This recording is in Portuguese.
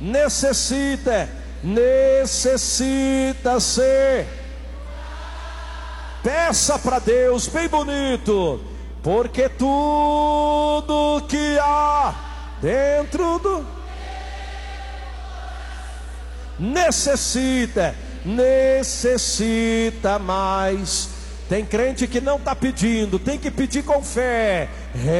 necessita ser. Peça para Deus, bem bonito, porque tudo que há dentro do necessita mais. Tem crente que não está pedindo, tem que pedir com fé.